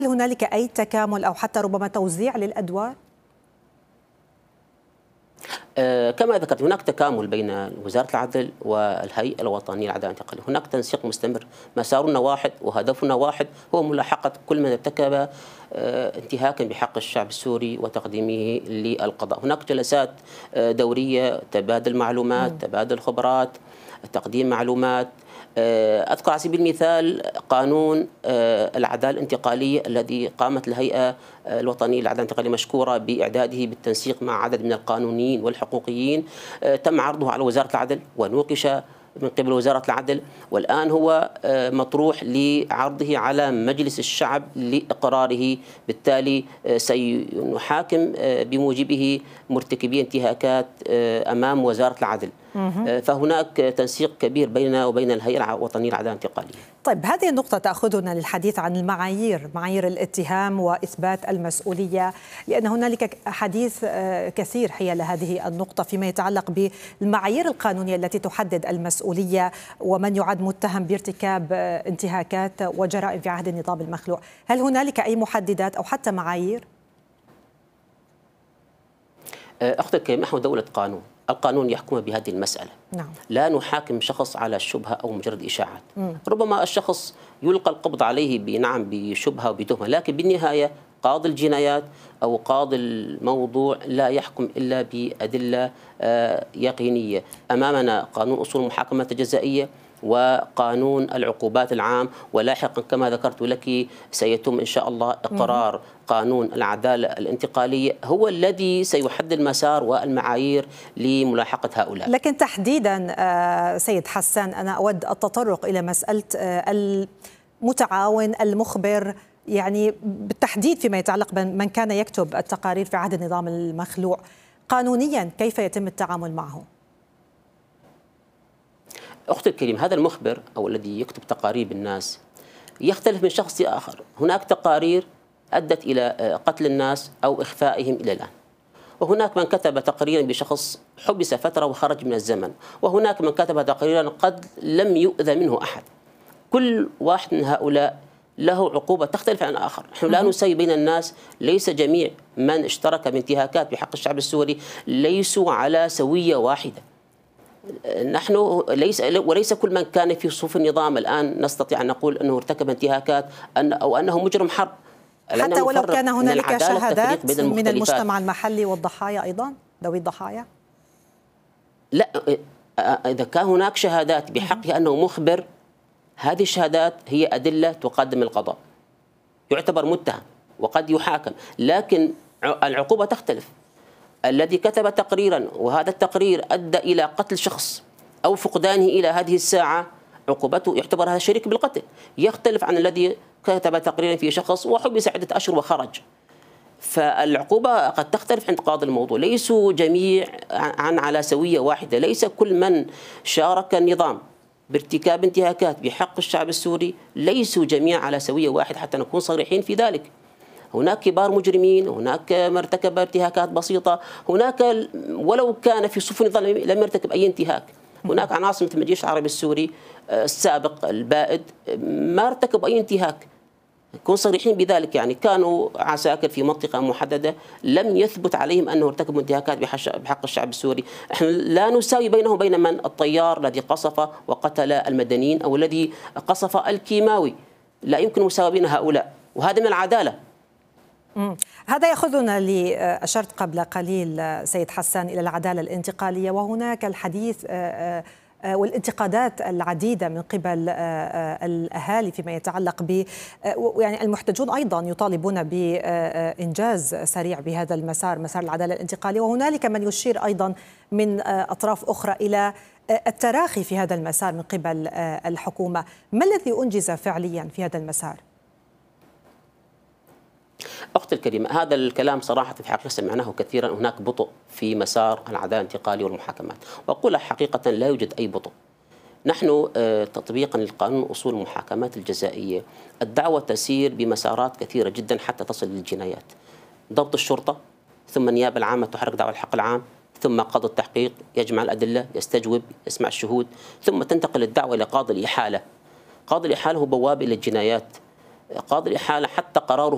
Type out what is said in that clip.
هل هنالك أي تكامل أو حتى ربما توزيع للأدوار؟ كما ذكرت هناك تكامل بين وزارة العدل والهيئة الوطنية للعدالة الانتقالية، هناك تنسيق مستمر، مسارنا واحد وهدفنا واحد، هو ملاحقة كل من ارتكب انتهاكا بحق الشعب السوري وتقديمه للقضاء. هناك جلسات دورية، تبادل معلومات، تبادل خبرات، تقديم معلومات. أذكر على سبيل المثال قانون العدالة الانتقالية الذي قامت الهيئة الوطنية للعدالة الانتقالية مشكورة بإعداده بالتنسيق مع عدد من القانونيين والحقوقيين. تم عرضه على وزارة العدل ونوقش من قبل وزارة العدل، والآن هو مطروح لعرضه على مجلس الشعب لإقراره. بالتالي سنحاكم بموجبه مرتكبي انتهاكات أمام وزارة العدل. فهناك تنسيق كبير بيننا وبين الهيئة الوطنية للعدالة الانتقالية. طيب، هذه النقطة تأخذنا للحديث عن المعايير، معايير الاتهام وإثبات المسؤولية، لأن هنالك حديث كثير حيال هذه النقطة فيما يتعلق بالمعايير القانونية التي تحدد المسؤولية ومن يعد متهم بارتكاب انتهاكات وجرائم في عهد النظام المخلوع. هل هنالك أي محددات أو حتى معايير؟ أختي الكريمة، نحن دولة قانون، القانون يحكم بهذه المسألة. نعم. لا نحاكم شخص على شبهة أو مجرد إشاعات. ربما الشخص يلقى القبض عليه بشبهة وبتهمة، لكن بالنهاية قاضي الجنايات أو قاضي الموضوع لا يحكم إلا بأدلة يقينية. أمامنا قانون أصول المحاكمات الجزائية وقانون العقوبات العام، ولاحقا كما ذكرت لك سيتم إن شاء الله إقرار قانون العدالة الانتقالية، هو الذي سيحدد المسار والمعايير لملاحقة هؤلاء. لكن تحديدا سيد حسان، أنا أود التطرق إلى مسألة المتعاون المخبر، يعني بالتحديد فيما يتعلق بمن كان يكتب التقارير في عهد النظام المخلوع. قانونيا كيف يتم التعامل معه؟ أختي الكريمة، هذا المخبر أو الذي يكتب تقارير بالناس يختلف من شخص لآخر. هناك تقارير أدت إلى قتل الناس أو إخفائهم إلى الآن، وهناك من كتب تقريرا بشخص حبس فترة وخرج من الزمن، وهناك من كتب تقريرا قد لم يؤذى منه أحد. كل واحد من هؤلاء له عقوبة تختلف عن الآخر. نحن لا نساوي بين الناس، ليس جميع من اشترك بانتهاكات بحق الشعب السوري ليسوا على سوية واحدة. نحن وليس كل من كان في صفوف النظام الآن نستطيع أن نقول أنه ارتكب انتهاكات أو أنه مجرم حرب، حتى ولو كان هنالك شهادات من المجتمع المحلي والضحايا أيضا، ذوي الضحايا. لا، إذا كان هناك شهادات بحقه أنه مخبر، هذه الشهادات هي أدلة تقدم القضاء، يعتبر متهم وقد يحاكم، لكن العقوبة تختلف. الذي كتب تقريرا وهذا التقرير أدى إلى قتل شخص أو فقدانه إلى هذه الساعة، عقوبته يعتبر هذا شريك بالقتل، يختلف عن الذي كتب تقريرا في شخص وحبس عدة أشهر وخرج. فالعقوبة قد تختلف عند قاضي الموضوع، ليسوا جميع على سوية واحدة، ليس كل من شارك النظام بارتكاب انتهاكات بحق الشعب السوري ليسوا جميعا على سوية واحدة، حتى نكون صريحين في ذلك. هناك كبار مجرمين، هناك من ارتكب ارتكابات بسيطة، هناك ولو كان في صفوف النظام لم يرتكب أي انتهاك. هناك عناصر مثل الجيش العربي السوري السابق البائد ما ارتكب أي انتهاك، نكون صريحين بذلك. يعني كانوا عساكر في منطقة محددة لم يثبت عليهم أنه ارتكبوا انتهاكات بحق الشعب السوري. نحن لا نساوي بينهم وبين من الطيار الذي قصف وقتل المدنيين أو الذي قصف الكيماوي، لا يمكن مساواة بين هؤلاء، وهذا من العدالة. هذا يأخذنا أشرت قبل قليل سيد حسان إلى العدالة الانتقالية، وهناك الحديث والانتقادات العديدة من قبل الأهالي فيما يتعلق ب يعني المحتجون أيضا يطالبون بإنجاز سريع بهذا المسار، مسار العدالة الانتقالية، وهنالك من يشير أيضا من أطراف أخرى إلى التراخي في هذا المسار من قبل الحكومة. ما الذي أنجز فعليا في هذا المسار؟ أختي الكريمة، هذا الكلام صراحة في الحقيقة سمعناه كثيرا. هناك بطء في مسار العدالة الانتقالية والمحاكمات، وأقول حقيقة لا يوجد أي بطء. نحن تطبيقا للقانون أصول المحاكمات الجزائية، الدعوة تسير بمسارات كثيرة جدا حتى تصل للجنايات. ضبط الشرطة، ثم النيابة العامة تحرك دعوى الحق العام، ثم قاضي التحقيق يجمع الأدلة، يستجوب، يسمع الشهود، ثم تنتقل الدعوة إلى قاضي الإحالة. قاضي الإحالة هو بوابة إلى الجنايات. قاضي الإحالة حتى قراره